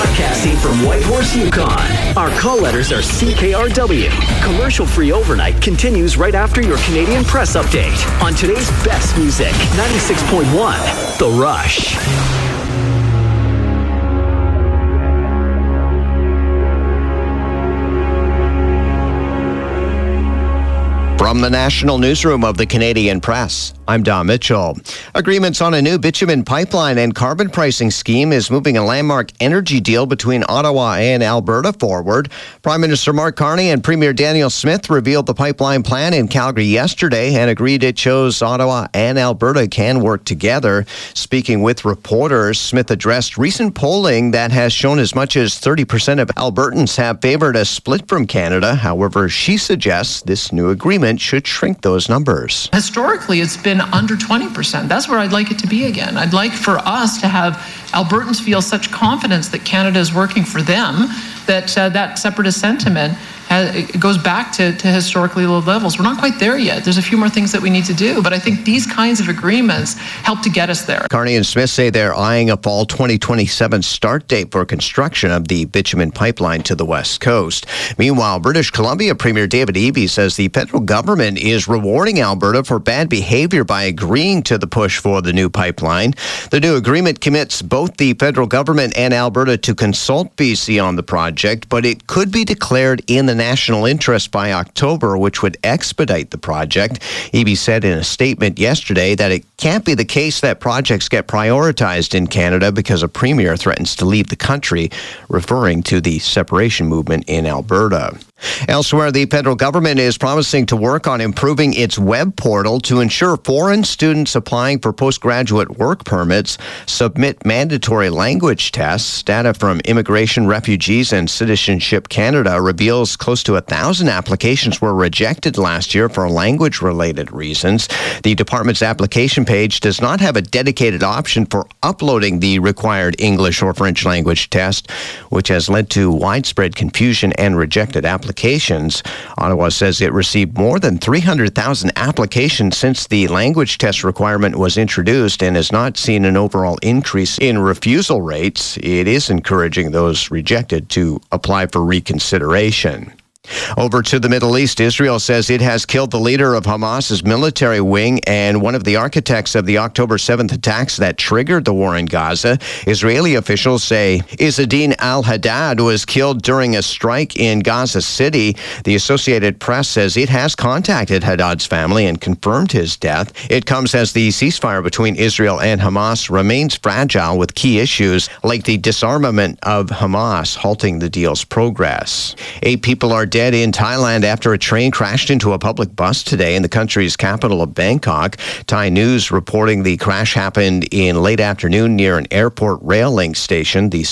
Broadcasting from Whitehorse, Yukon. Our call letters are CKRW. Commercial-free overnight continues right after your Canadian Press update on today's best music. 96.1, The Rush. From the National Newsroom of the Canadian Press, I'm Don Mitchell. Agreements on a new bitumen pipeline and carbon pricing scheme is moving a landmark energy deal between Ottawa and Alberta forward. Prime Minister Mark Carney and Premier Daniel Smith revealed the pipeline plan in Calgary yesterday and agreed it shows Ottawa and Alberta can work together. Speaking with reporters, Smith addressed recent polling that has shown as much as 30% of Albertans have favored a split from Canada. However, she suggests this new agreement should shrink those numbers. Historically, it's been under 20%. That's where I'd like it to be again. I'd like for us to have Albertans feel such confidence that Canada is working for them that that separatist sentiment it goes back to historically low levels. We're not quite there yet. There's a few more things that we need to do, but I think these kinds of agreements help to get us there. Carney and Smith say they're eyeing a fall 2027 start date for construction of the bitumen pipeline to the West Coast. Meanwhile, British Columbia Premier David Eby says the federal government is rewarding Alberta for bad behavior by agreeing to the push for the new pipeline. The new agreement commits both the federal government and Alberta to consult BC on the project, but it could be declared in the national interest by October, which would expedite the project. Eby said in a statement yesterday that it can't be the case that projects get prioritized in Canada because a premier threatens to leave the country, referring to the separation movement in Alberta. Elsewhere, the federal government is promising to work on improving its web portal to ensure foreign students applying for postgraduate work permits submit mandatory language tests. Data from Immigration, Refugees and Citizenship Canada reveals close to 1,000 applications were rejected last year for language-related reasons. The department's application page does not have a dedicated option for uploading the required English or French language test, which has led to widespread confusion and rejected applications. Ottawa says it received more than 300,000 applications since the language test requirement was introduced and has not seen an overall increase in refusal rates. It is encouraging those rejected to apply for reconsideration. Over to the Middle East, Israel says it has killed the leader of Hamas's military wing and one of the architects of the October 7th attacks that triggered the war in Gaza. Israeli officials say Izzeddin al-Haddad was killed during a strike in Gaza City. The Associated Press says it has contacted Haddad's family and confirmed his death. It comes as the ceasefire between Israel and Hamas remains fragile, with key issues like the disarmament of Hamas halting the deal's progress. 8 people are dead in Thailand after a train crashed into a public bus today in the country's capital of Bangkok. Thai News reporting the crash happened in late afternoon near an airport rail link station. The